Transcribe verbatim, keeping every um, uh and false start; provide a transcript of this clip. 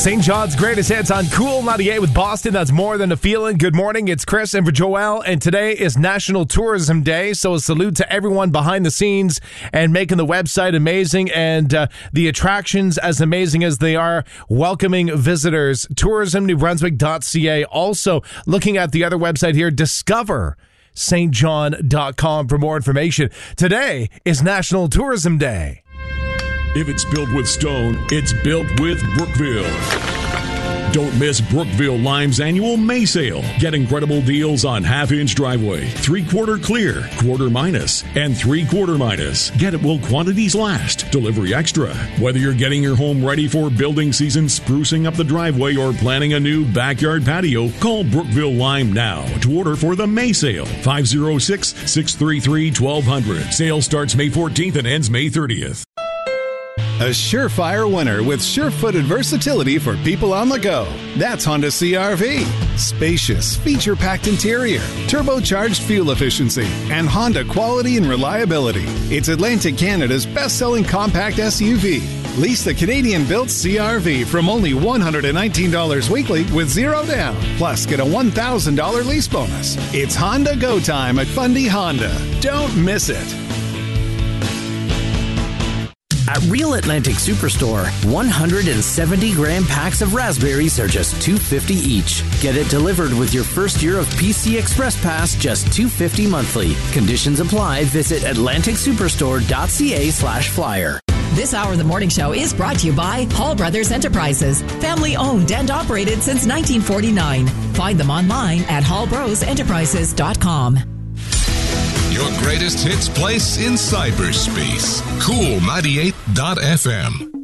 Saint John's Greatest Hits on Cool ninety-eight with Boston. That's More Than a Feeling. Good morning. It's Chris and for Joelle. And today is National Tourism Day. So a salute to everyone behind the scenes and making the website amazing and uh, the attractions as amazing as they are, welcoming visitors. tourism new brunswick dot c a. Also looking at the other website here, discover st john dot com for more information. Today is National Tourism Day. If it's built with stone, it's built with Brookville. Don't miss Brookville Lime's annual May sale. Get incredible deals on half-inch driveway, three-quarter clear, quarter minus, and three-quarter minus. Get it while quantities last. Delivery extra. Whether you're getting your home ready for building season, sprucing up the driveway, or planning a new backyard patio, call Brookville Lime now to order for the May sale. five oh six, six three three, one two zero zero. Sale starts May fourteenth and ends May thirtieth. A surefire winner with sure-footed versatility for people on the go. That's Honda C R V. Spacious, feature-packed interior, turbocharged fuel efficiency, and Honda quality and reliability. It's Atlantic Canada's best-selling compact S U V. Lease the Canadian-built C R V from only one hundred nineteen dollars weekly with zero down. Plus, get a one thousand dollars lease bonus. It's Honda Go Time at Fundy Honda. Don't miss it. At Real Atlantic Superstore, one hundred seventy gram packs of raspberries are just two dollars and fifty cents each. Get it delivered with your first year of P C Express Pass, just two dollars and fifty cents monthly. Conditions apply. Visit atlantic superstore dot c a slash flyer. This hour of the morning show is brought to you by Hall Brothers Enterprises, family owned and operated since nineteen forty-nine. Find them online at hall bros enterprises dot com. Your greatest hits place in cyberspace. Cool ninety-eight dot f m.